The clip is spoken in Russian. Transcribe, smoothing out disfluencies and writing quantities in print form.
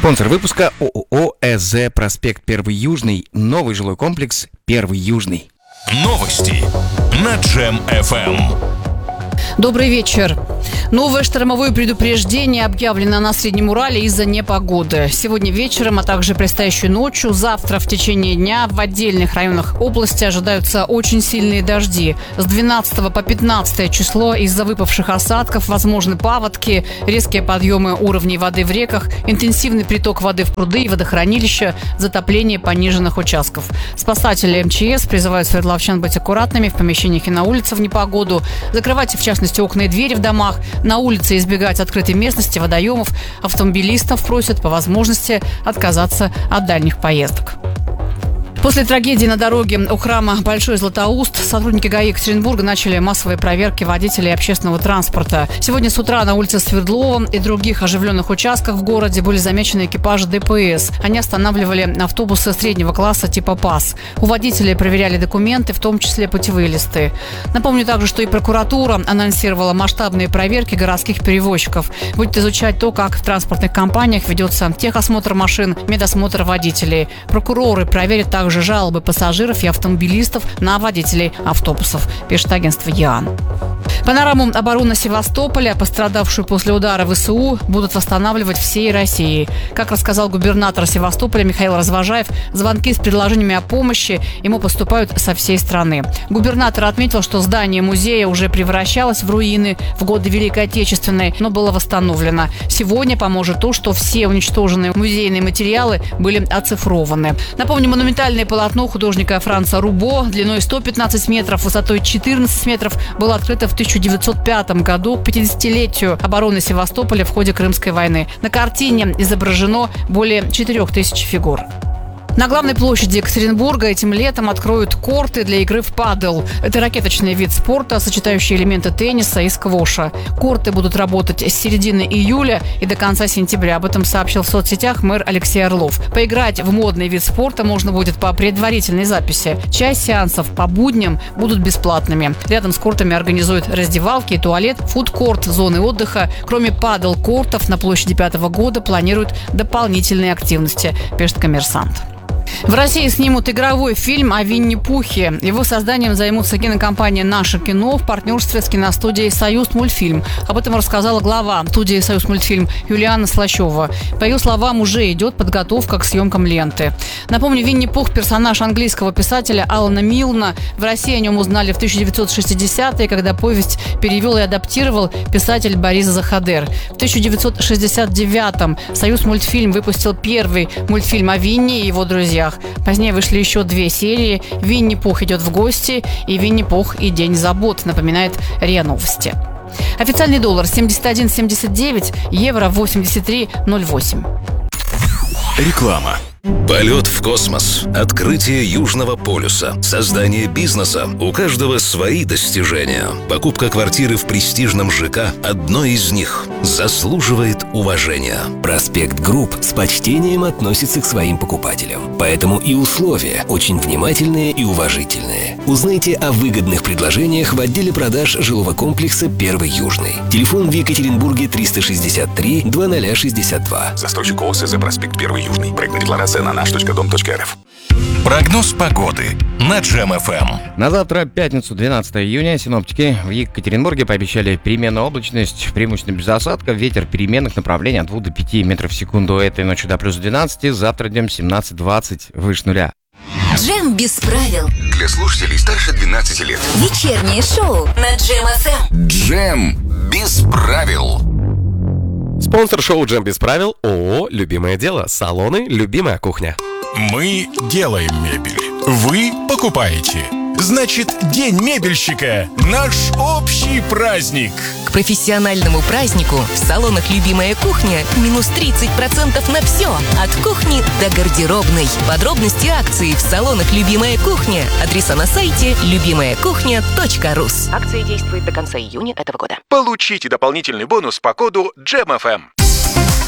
Спонсор выпуска ООО ЭЗ «Проспект 1 Южный». Новый жилой комплекс 1 Южный. Новости на Джем FM. Добрый вечер. Новое штормовое предупреждение объявлено на Среднем Урале из-за непогоды. Сегодня вечером, а также предстоящей ночью, завтра в течение дня в отдельных районах области ожидаются очень сильные дожди. С 12 по 15 число из-за выпавших осадков возможны паводки, резкие подъемы уровней воды в реках, интенсивный приток воды в пруды и водохранилища, затопление пониженных участков. Спасатели МЧС призывают свердловчан быть аккуратными в помещениях и на улице в непогоду, закрывать в частности окна и двери в домах, на улице избегать открытой местности, водоемов. Автомобилистов просят по возможности отказаться от дальних поездок. После трагедии на дороге у храма Большой Златоуст сотрудники ГАИ Екатеринбурга начали массовые проверки водителей общественного транспорта. Сегодня с утра на улице Свердлова и других оживленных участках в городе были замечены экипажи ДПС. Они останавливали автобусы среднего класса типа ПАС. У водителей проверяли документы, в том числе путевые листы. Напомню также, что и прокуратура анонсировала масштабные проверки городских перевозчиков. Будет изучать то, как в транспортных компаниях ведется техосмотр машин, медосмотр водителей. Прокуроры проверят также жалобы пассажиров и автомобилистов на водителей автобусов, пишет агентство ЯН. Панораму обороны Севастополя, пострадавшую после удара ВСУ, будут восстанавливать всей Россией. Как рассказал губернатор Севастополя Михаил Развожаев, звонки с предложениями о помощи ему поступают со всей страны. Губернатор отметил, что здание музея уже превращалось в руины в годы Великой Отечественной, но было восстановлено. Сегодня поможет то, что все уничтоженные музейные материалы были оцифрованы. Напомню, монументальное полотно художника Франца Рубо длиной 115 метров, высотой 14 метров было открыто в 1905 году к 50-летию обороны Севастополя в ходе Крымской войны. На картине изображено более 4000 фигур. На главной площади Екатеринбурга этим летом откроют корты для игры в падел. Это ракеточный вид спорта, сочетающий элементы тенниса и сквоша. Корты будут работать с середины июля и до конца сентября. Об этом сообщил в соцсетях мэр Алексей Орлов. Поиграть в модный вид спорта можно будет по предварительной записи. Часть сеансов по будням будут бесплатными. Рядом с кортами организуют раздевалки и туалет, фудкорт, зоны отдыха. Кроме падел-кортов на площади 5-го года планируют дополнительные активности, пишет «Коммерсант». В России снимут игровой фильм о Винни-Пухе. Его созданием займутся кинокомпания «Наше кино» в партнерстве с киностудией «Союзмультфильм». Об этом рассказала глава студии «Союзмультфильм» Юлиана Слащева. По ее словам, уже идет подготовка к съемкам ленты. Напомню, Винни-Пух – персонаж английского писателя Алана Милна. В России о нем узнали в 1960-е, когда повесть перевел и адаптировал писатель Борис Захадер. В 1969-м «Союзмультфильм» выпустил первый мультфильм о Винни и его друзьях. Позднее вышли еще 2 серии. «Винни-Пух идет в гости» и «Винни-Пух и день забот», напоминает РИА Новости. Официальный доллар 71,79, евро 83,08. Реклама. Полет в космос, открытие Южного полюса, создание бизнеса. У каждого свои достижения. Покупка квартиры в престижном ЖК – одно из них. Заслуживает уважения. Проспект Групп с почтением относится к своим покупателям. Поэтому и условия очень внимательные и уважительные. Узнайте о выгодных предложениях в отделе продаж жилого комплекса 1 Южный. Телефон в Екатеринбурге 363 2062. Застройщик ООО ЭЗ «Проспект 1 Южный». Проектная декларация на наш.дом.рф. Прогноз погоды на Джем FM. На завтра, пятницу, 12 июня, синоптики в Екатеринбурге пообещали переменную облачность, преимущественно без осадков, ветер переменных направлений от 2 до 5 метров в секунду. Этой ночью до плюс 12, завтра днем 17-20, выше нуля. Джем без правил. Для слушателей старше 12 лет. Вечернее шоу на Джем FM. Джем без правил. Спонсор шоу «Джем без правил» ООО «Любимое дело». Салоны «Любимая кухня». Мы делаем мебель. Вы покупаете. Значит, День мебельщика – наш общий праздник. К профессиональному празднику в салонах «Любимая кухня» минус 30% на все. От кухни до гардеробной. Подробности акции в салонах «Любимая кухня». Адреса на сайте любимаякухня.рус. Акция действует до конца июня этого года. Получите дополнительный бонус по коду GEMFM.